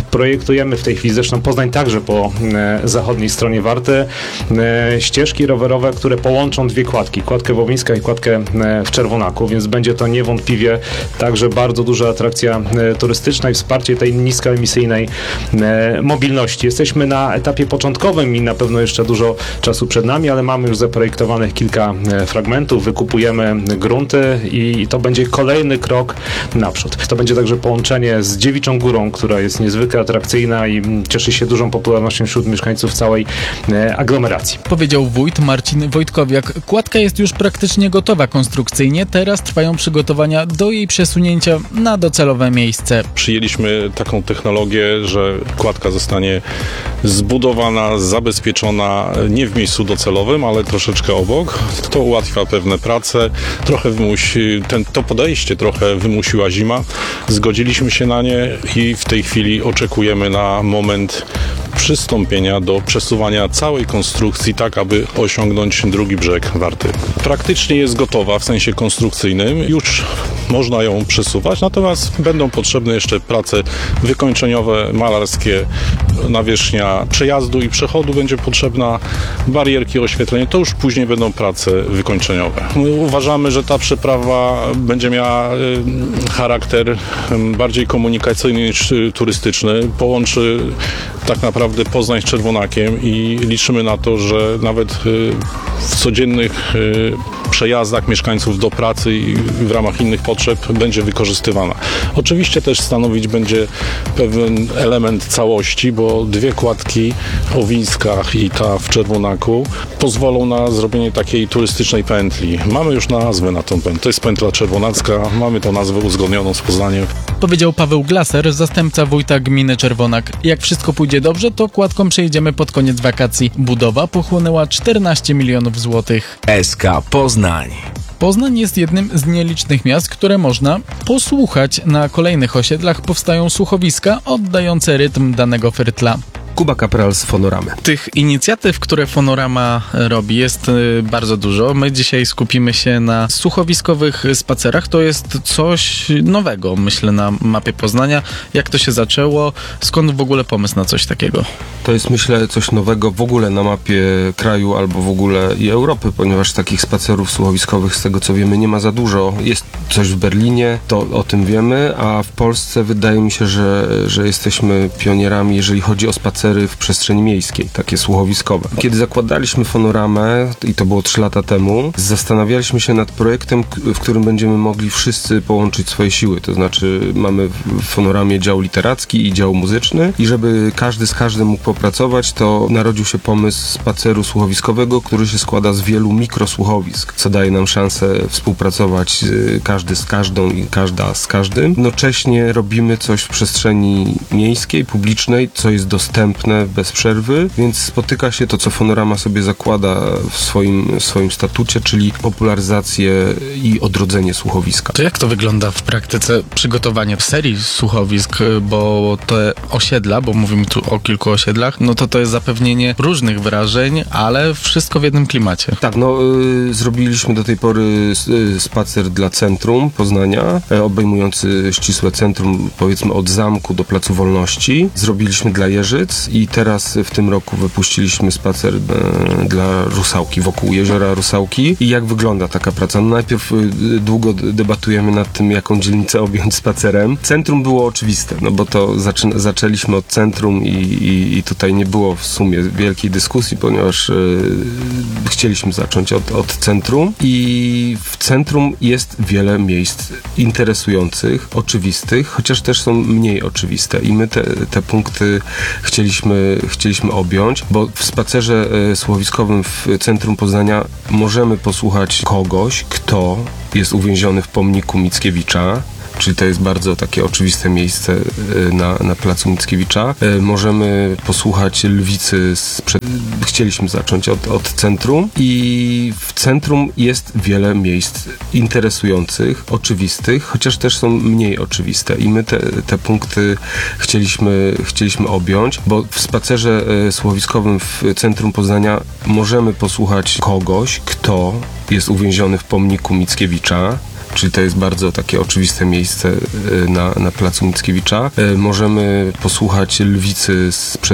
Projektujemy w tej chwili, zresztą Poznań także po zachodniej stronie Warty, ścieżki rowerowe, które połączą dwie kładki, kładkę w Łowińskach i kładkę w Czerwonaku, więc będzie to niewątpliwie także bardzo duża atrakcja turystyczna i wsparcie tej niskoemisyjnej mobilności. Jesteśmy na etapie początkowym i na pewno jeszcze dużo czasu przed nami, ale mamy już zaprojektowanych kilka fragmentów, wykupujemy grunty i to będzie kolejny krok naprzód. To będzie także połączenie z Dziewiczą Górą, która jest niezwykle atrakcyjna i cieszy się dużą popularnością wśród mieszkańców całej aglomeracji. Powiedział wójt Marcin Wojtkowiak. Kładka jest już praktycznie gotowa konstrukcyjnie, teraz trwają przygotowania do jej przesunięcia na docelowe miejsce. Przyjęliśmy taką technologię, że kładka zostanie zbudowana, zabezpieczona nie w miejscu docelowym, ale troszeczkę obok. To ułatwia pewne prace, trochę to podejście trochę wymusiła zima. Zgodziliśmy się na nie i w tej chwili oczekujemy na moment przystąpienia do przesuwania całej konstrukcji tak, aby osiągnąć drugi brzeg Warty. Praktycznie jest gotowa w sensie konstrukcyjnym, już można ją przesuwać, natomiast będą potrzebne jeszcze prace wykończeniowe, malarskie, nawierzchnia przejazdu i przechodu będzie potrzebna, barierki, oświetlenie, to już później będą prace wykończeniowe. Uważamy, że ta przeprawa będzie miała charakter bardziej komunikacyjny niż turystyczny, połączy tak naprawdę Poznań z Czerwonakiem i liczymy na to, że nawet w codziennych przejazdach mieszkańców do pracy i w ramach innych potrzeb będzie wykorzystywana. Oczywiście też stanowić będzie pewien element całości, bo dwie kładki o Wińskach i ta w Czerwonaku pozwolą na zrobienie takiej turystycznej pętli. Mamy już nazwę na tą pętlę. To jest pętla czerwonacka. Mamy tą nazwę uzgodnioną z Poznaniem. Powiedział Paweł Glaser, zastępca wójta gminy Czerwonak. Jak wszystko pójdzie dobrze, to kładką przejedziemy pod koniec wakacji. Budowa pochłonęła 14 milionów złotych. SK Poznań. Poznań jest jednym z nielicznych miast, które można posłuchać. Na kolejnych osiedlach powstają słuchowiska oddające rytm danego fertla. Kuba Kapral z Fonoramy. Tych inicjatyw, które Fonorama robi, jest bardzo dużo. My dzisiaj skupimy się na słuchowiskowych spacerach. To jest coś nowego, myślę, na mapie Poznania. Jak to się zaczęło? Skąd w ogóle pomysł na coś takiego? To jest, myślę, coś nowego w ogóle na mapie kraju albo w ogóle i Europy, ponieważ takich spacerów słuchowiskowych, z tego co wiemy, nie ma za dużo. Jest coś w Berlinie, to o tym wiemy, a w Polsce wydaje mi się, że jesteśmy pionierami, jeżeli chodzi o spacery w przestrzeni miejskiej, takie słuchowiskowe. Kiedy zakładaliśmy Fonoramę, i to było 3 lata temu, zastanawialiśmy się nad projektem, w którym będziemy mogli wszyscy połączyć swoje siły. To znaczy mamy w Fonoramie dział literacki i dział muzyczny i żeby każdy z każdym mógł popracować, to narodził się pomysł spaceru słuchowiskowego, który się składa z wielu mikrosłuchowisk, co daje nam szansę współpracować każdy z każdą i każda z każdym. Jednocześnie robimy coś w przestrzeni miejskiej, publicznej, co jest dostępne bez przerwy, więc spotyka się to, co Fonorama sobie zakłada w swoim statucie, czyli popularyzację i odrodzenie słuchowiska. To jak to wygląda w praktyce przygotowanie serii słuchowisk, bo te osiedla, bo mówimy tu o kilku osiedlach, no to jest zapewnienie różnych wrażeń, ale wszystko w jednym klimacie. Tak, zrobiliśmy do tej pory spacer dla centrum Poznania, obejmujący ścisłe centrum, powiedzmy od Zamku do Placu Wolności. Zrobiliśmy dla Jeżyc i teraz w tym roku wypuściliśmy spacer dla Rusałki, wokół jeziora Rusałki. I jak wygląda taka praca? Najpierw długo debatujemy nad tym, jaką dzielnicę objąć spacerem. Centrum było oczywiste, bo to zaczęliśmy od centrum i tutaj nie było w sumie wielkiej dyskusji, ponieważ chcieliśmy zacząć od centrum i w centrum jest wiele miejsc interesujących, oczywistych, chociaż też są mniej oczywiste i my te punkty chcieliśmy objąć, bo w spacerze słuchowiskowym w centrum Poznania możemy posłuchać kogoś, kto jest uwięziony w pomniku Mickiewicza, czyli to jest bardzo takie oczywiste miejsce na placu Mickiewicza. Możemy posłuchać Lwicy chcieliśmy zacząć od centrum i w centrum jest wiele miejsc interesujących, oczywistych, chociaż też są mniej oczywiste i my te punkty chcieliśmy objąć, bo w spacerze słuchowiskowym w centrum Poznania możemy posłuchać kogoś, kto jest uwięziony w pomniku Mickiewicza, czyli to jest bardzo takie oczywiste miejsce na placu Mickiewicza. Możemy posłuchać Lwicy sprzed